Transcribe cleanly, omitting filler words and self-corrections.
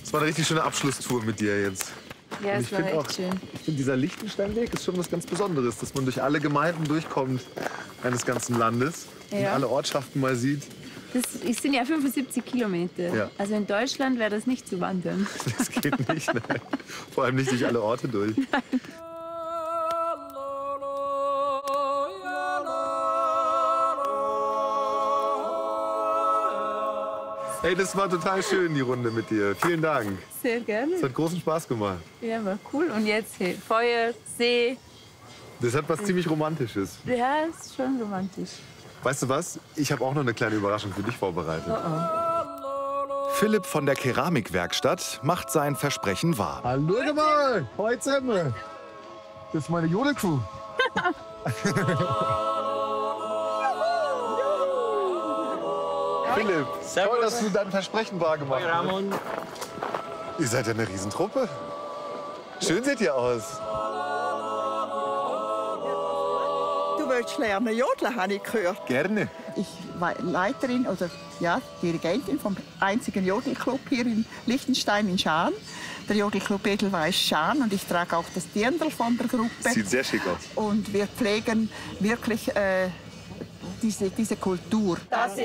Das war eine richtig schöne Abschlusstour mit dir jetzt. Ja, Und es war echt schön. Ich finde, dieser Liechtensteinweg ist schon was ganz Besonderes, dass man durch alle Gemeinden durchkommt eines ganzen Landes und Ja. alle Ortschaften mal sieht. Das sind ja 75 Kilometer. Ja. Also in Deutschland wäre das nicht zu wandern. Das geht nicht, nein. Vor allem nicht durch alle Orte durch. Hey, das war total schön, die Runde mit dir. Vielen Dank. Sehr gerne. Es hat großen Spaß gemacht. Ja, war cool. Und jetzt hey, Feuer, See. Das hat was ziemlich Romantisches. Ja, ist schon romantisch. Weißt du was? Ich habe auch noch eine kleine Überraschung für dich vorbereitet. Philipp von der Keramikwerkstatt macht sein Versprechen wahr. Hallo mal, heute sind wir. Das ist meine Jodelcrew. Philipp, toll, dass du dein Versprechen wahrgemacht hast. Ramon. Ihr seid ja eine Riesentruppe. Schön seht ihr aus. Du willst lernen jodeln, habe ich gehört. Gerne. Ich war Leiterin oder ja, Dirigentin vom einzigen Jodelclub hier in Liechtenstein in Schaan. Der Jodelclub Edelweiss Schaan und ich trage auch das Dirndl von der Gruppe. Sieht sehr schick aus. Und wir pflegen wirklich diese Kultur. Das